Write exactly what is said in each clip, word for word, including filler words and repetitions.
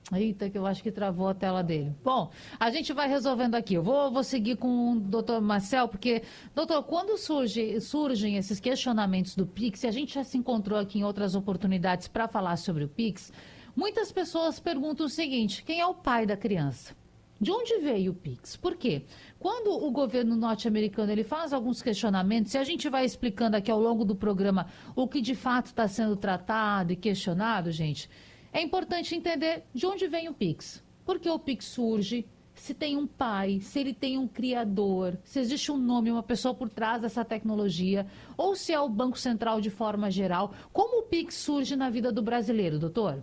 Eita, que eu acho que travou a tela dele. Bom, a gente vai resolvendo aqui. Eu vou, vou seguir com o doutor Marcel, porque, doutor, quando surge, surgem esses questionamentos do Pix, e a gente já se encontrou aqui em outras oportunidades para falar sobre o Pix, muitas pessoas perguntam o seguinte: quem é o pai da criança? De onde veio o Pix? Por quê? Quando o governo norte-americano ele faz alguns questionamentos, e a gente vai explicando aqui ao longo do programa o que de fato está sendo tratado e questionado, gente, é importante entender de onde vem o Pix. Por que o Pix surge? Se tem um pai, se ele tem um criador, se existe um nome, uma pessoa por trás dessa tecnologia, ou se é o Banco Central de forma geral. Como o Pix surge na vida do brasileiro, doutor?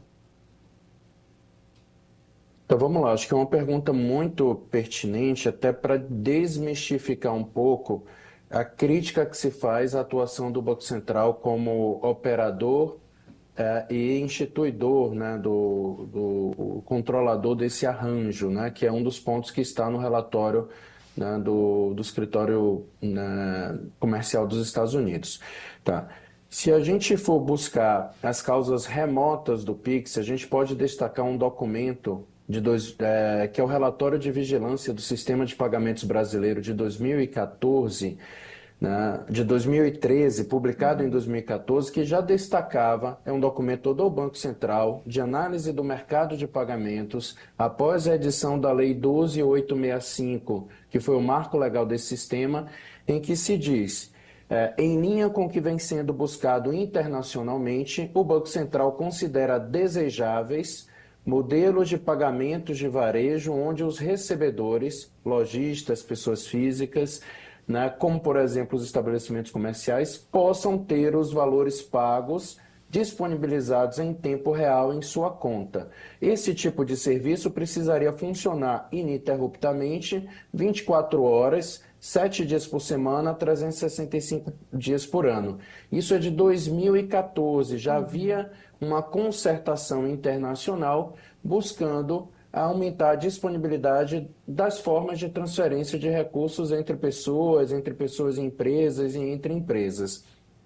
Então vamos lá, acho que é uma pergunta muito pertinente, até para desmistificar um pouco a crítica que se faz à atuação do Banco Central como operador eh, e instituidor, né, do, do controlador desse arranjo, né, que é um dos pontos que está no relatório, né, do, do escritório, né, comercial dos Estados Unidos. Tá. Se a gente for buscar as causas remotas do Pix, a gente pode destacar um documento de dois, é, que é o relatório de vigilância do Sistema de Pagamentos Brasileiro de dois mil e quatorze, né, de dois mil e treze, publicado em dois mil e quatorze, que já destacava, é um documento do Banco Central, de análise do mercado de pagamentos, após a edição da Lei doze mil oitocentos e sessenta e cinco, que foi o marco legal desse sistema, em que se diz, é, em linha com o que vem sendo buscado internacionalmente, o Banco Central considera desejáveis modelos de pagamentos de varejo onde os recebedores, lojistas, pessoas físicas, né, como por exemplo os estabelecimentos comerciais, possam ter os valores pagos disponibilizados em tempo real em sua conta. Esse tipo de serviço precisaria funcionar ininterruptamente, vinte e quatro horas, sete dias por semana, trezentos e sessenta e cinco dias por ano. Isso é de dois mil e quatorze, já havia uma concertação internacional buscando aumentar a disponibilidade das formas de transferência de recursos entre pessoas, entre pessoas e empresas e entre empresas.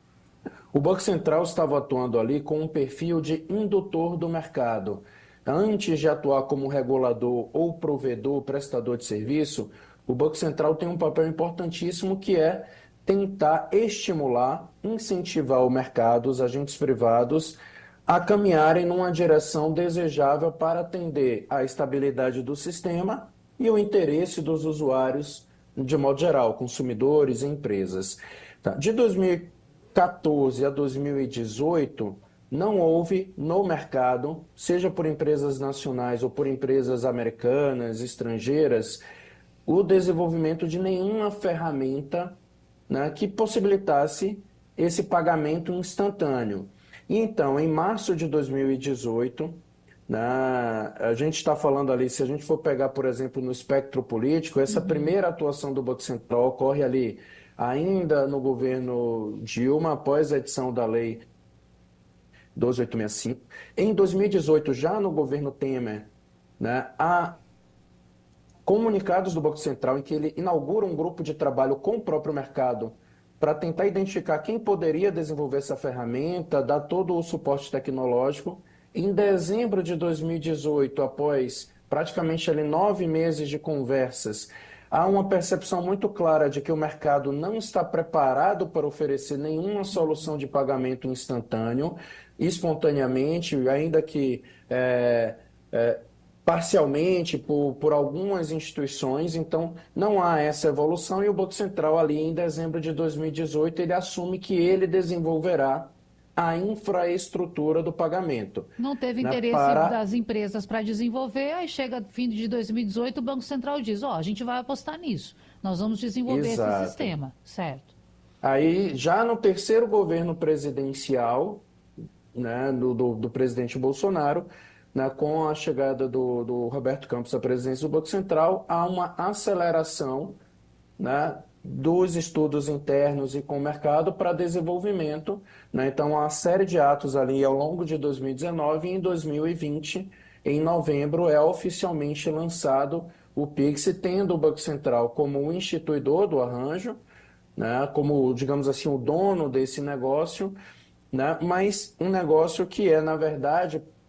O Banco Central estava atuando ali com um perfil de indutor do mercado. Antes de atuar como regulador ou provedor, prestador de serviço, o Banco Central tem um papel importantíssimo que é tentar estimular, incentivar o mercado, os agentes privados, a caminharem numa direção desejável para atender à estabilidade do sistema e o interesse dos usuários de modo geral, consumidores e empresas. Tá. De dois mil e quatorze a dois mil e dezoito, não houve no mercado, seja por empresas nacionais ou por empresas americanas, estrangeiras, o desenvolvimento de nenhuma ferramenta, né, que possibilitasse esse pagamento instantâneo. E então, em março de dois mil e dezoito, né, a gente está falando ali, se a gente for pegar, por exemplo, no espectro político, essa Uhum. primeira atuação do Banco Central ocorre ali ainda no governo Dilma, após a edição da Lei doze mil oitocentos e sessenta e cinco. Em dois mil e dezoito, já no governo Temer, né, há comunicados do Banco Central em que ele inaugura um grupo de trabalho com o próprio mercado para tentar identificar quem poderia desenvolver essa ferramenta, dar todo o suporte tecnológico. Em dezembro de dois mil e dezoito, após praticamente ali nove meses de conversas, há uma percepção muito clara de que o mercado não está preparado para oferecer nenhuma solução de pagamento instantâneo, espontaneamente, ainda que é, é, parcialmente por, por algumas instituições, então não há essa evolução e o Banco Central ali em dezembro de dois mil e dezoito ele assume que ele desenvolverá a infraestrutura do pagamento, Não teve né, interesse para das empresas para desenvolver, aí chega fim de dois mil e dezoito, o Banco Central diz: ó, a gente vai apostar nisso, nós vamos desenvolver esse exato. sistema, certo? Aí já no terceiro governo presidencial, né, do, do, do presidente Bolsonaro, né, com a chegada do, do Roberto Campos à presidência do Banco Central, há uma aceleração, né, dos estudos internos e com o mercado para desenvolvimento, né? Então, há uma série de atos ali ao longo de dois mil e dezenove e em dois mil e vinte, em novembro, é oficialmente lançado o Pix, tendo o Banco Central como o instituidor do arranjo, né, como, digamos assim, o dono desse negócio, né, mas um negócio que é, na verdade,